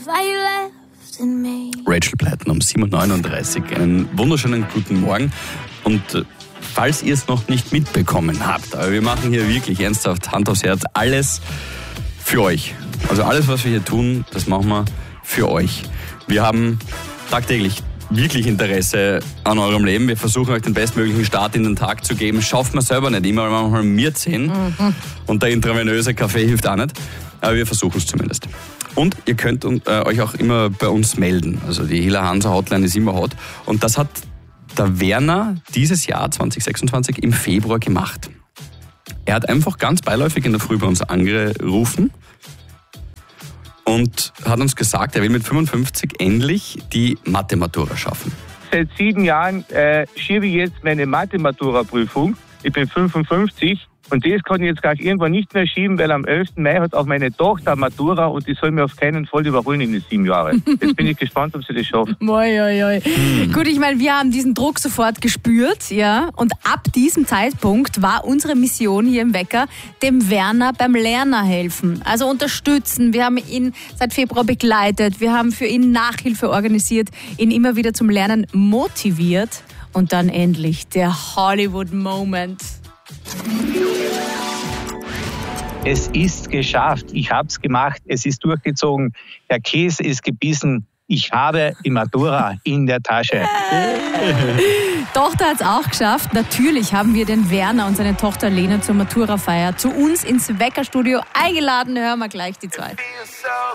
Rachel Platten um 7.39 Uhr. Einen wunderschönen guten Morgen. Und falls ihr es noch nicht mitbekommen habt, aber wir machen hier wirklich ernsthaft, Hand aufs Herz, alles für euch. Also alles, was wir hier tun, das machen wir für euch. Wir haben tagtäglich wirklich Interesse an eurem Leben. Wir versuchen euch den bestmöglichen Start in den Tag zu geben. Schaffen wir selber nicht immer, weil wir manchmal mir ziehen. Und der intravenöse Kaffee hilft auch nicht. Aber wir versuchen es zumindest. Und ihr könnt euch auch immer bei uns melden. Also die Hila Hansa Hotline ist immer hot. Und das hat der Werner dieses Jahr 2026 im Februar gemacht. Er hat einfach ganz beiläufig in der Früh bei uns angerufen und hat uns gesagt, er will mit 55 endlich die Mathe-Matura schaffen. Seit 7 Jahren schiebe ich jetzt meine Mathe-Matura-Prüfung. Ich bin 55 und das kann ich jetzt gleich irgendwann nicht mehr schieben, weil am 11. Mai hat auch meine Tochter Matura und die soll mir auf keinen Fall überholen in den 7 Jahren. Jetzt bin ich gespannt, ob sie das schafft. Gut, ich meine, wir haben diesen Druck sofort gespürt, ja, und ab diesem Zeitpunkt war unsere Mission hier im Wecker, dem Werner beim Lerner helfen, also unterstützen. Wir haben ihn seit Februar begleitet, wir haben für ihn Nachhilfe organisiert, ihn immer wieder zum Lernen motiviert und dann endlich der Hollywood-Moment. Es ist geschafft. Ich habe es gemacht. Es ist durchgezogen. Der Käse ist gebissen. Ich habe die Matura in der Tasche. Tochter hat es auch geschafft. Natürlich haben wir den Werner und seine Tochter Lena zur Matura-Feier zu uns ins Weckerstudio eingeladen. Hören wir gleich die zwei.